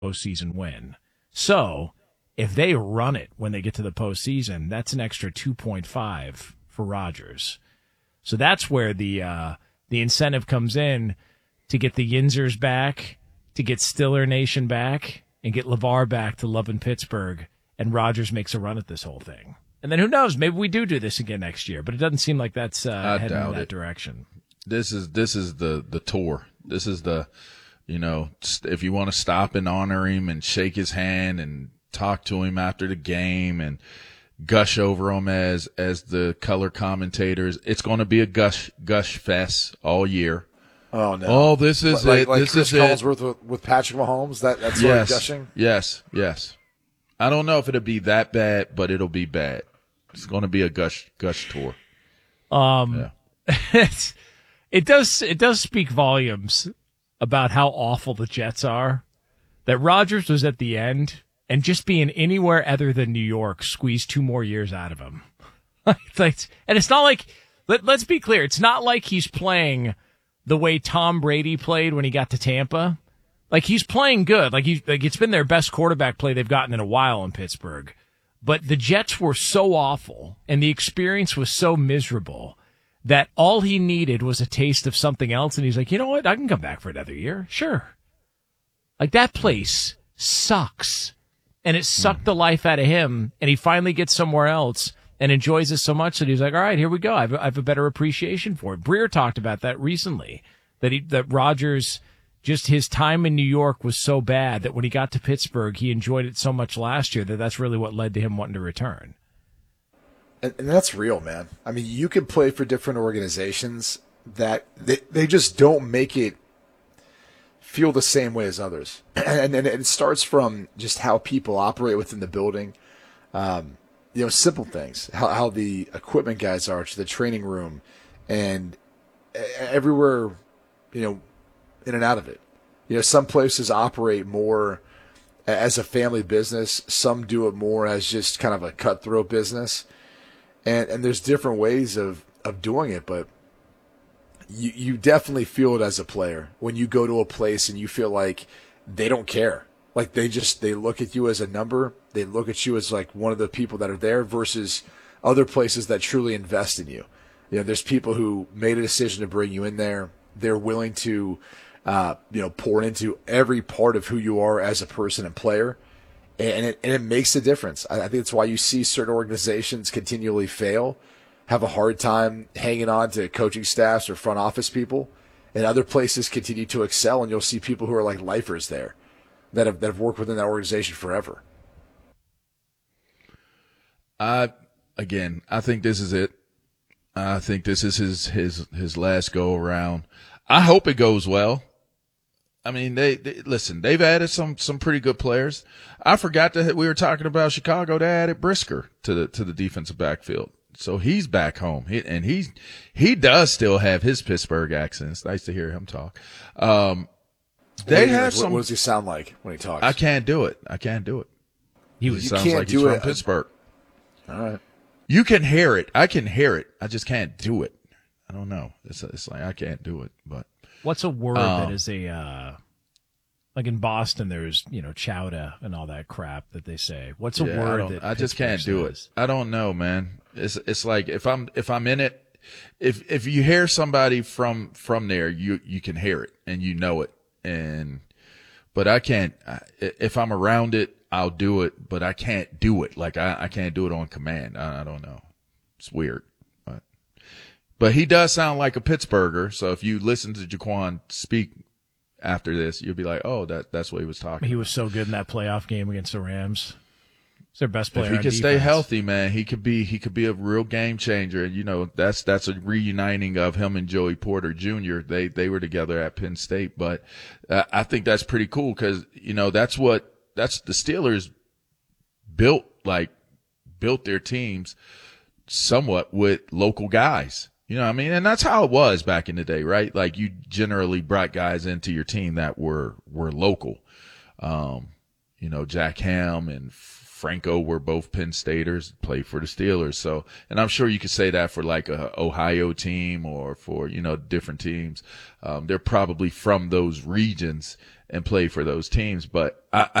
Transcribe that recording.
postseason win. So if they run it when they get to the postseason, that's an extra 2.5 for Rodgers. So that's where the incentive comes in to get the Yinzers back, to get Stiller Nation back, and get LeVar back to loving Pittsburgh, and Rodgers makes a run at this whole thing. And then who knows, maybe we do this again next year, but it doesn't seem like that's heading in that direction. This is the tour. This is the, if you want to stop and honor him and shake his hand and talk to him after the game and gush over him as the color commentators, it's going to be a gush fest all year. Oh no! Oh, this is it. Like this Chris is Collinsworth with Patrick Mahomes. That's sort of gushing. Yes. I don't know if it'll be that bad, but it'll be bad. It's going to be a gush tour. It does speak volumes about how awful the Jets are. That Rodgers was at the end, and just being anywhere other than New York squeezed 2 more years out of him. And it's not like, let's be clear, it's not like he's playing the way Tom Brady played when he got to Tampa. Like, he's playing good. Like it's been their best quarterback play they've gotten in a while in Pittsburgh. But the Jets were so awful, and the experience was so miserable, that all he needed was a taste of something else, and he's like, you know what, I can come back for another year. Sure. Like, that place sucks. And it sucked the life out of him, and he finally gets somewhere else and enjoys it so much that he's like, all right, here we go. I have a better appreciation for it. Breer talked about that recently, that Rodgers, just his time in New York was so bad that when he got to Pittsburgh, he enjoyed it so much last year that's really what led to him wanting to return. And that's real, man. I mean, you can play for different organizations that they just don't make it feel the same way as others. And it starts from just how people operate within the building. Simple things, how the equipment guys are to the training room and everywhere, in and out of it. Some places operate more as a family business. Some do it more as just kind of a cutthroat business. And there's different ways of doing it, but you definitely feel it as a player when you go to a place and you feel like they don't care. Like they look at you as a number. They look at you as like one of the people that are there versus other places that truly invest in you. There's people who made a decision to bring you in there. They're willing to, pour into every part of who you are as a person and player. And it makes a difference. I think that's why you see certain organizations continually fail, have a hard time hanging on to coaching staffs or front office people, and other places continue to excel, and you'll see people who are like lifers there that have worked within that organization forever. I think this is it. I think this is his last go around. I hope it goes well. I mean, listen, they've added some pretty good players. I forgot that we were talking about Chicago. They added Brisker to the defensive backfield. So he's back home. He does still have his Pittsburgh accent. It's nice to hear him talk. They have some. What does he sound like when he talks? I can't do it. He sounds like he's from Pittsburgh. All right. You can hear it. I can hear it. I just can't do it. I don't know. It's like I can't do it, but. What's a word that is like in Boston, there's, chowder and all that crap that they say. What's a word that I just can't do it. I don't know, man. It's like if I'm in it, if you hear somebody from there, you can hear it and you know it. But I can't, if I'm around it, I'll do it, but I can't do it. Like I can't do it on command. I don't know. It's weird. But he does sound like a Pittsburgher, so if you listen to Jaquan speak after this, you'll be like, oh, that's what he was talking about. He was so good in that playoff game against the Rams. He's their best player. If he could stay healthy, man, he could be a real game changer. And that's a reuniting of him and Joey Porter Jr. They were together at Penn State, but I think that's pretty cool because that's the Steelers built their teams somewhat with local guys. You know what I mean? And that's how it was back in the day, right? Like you generally brought guys into your team that were local. Jack Ham and Franco were both Penn Staters, played for the Steelers. So, and I'm sure you could say that for like a Ohio team or for, different teams. They're probably from those regions and play for those teams. But I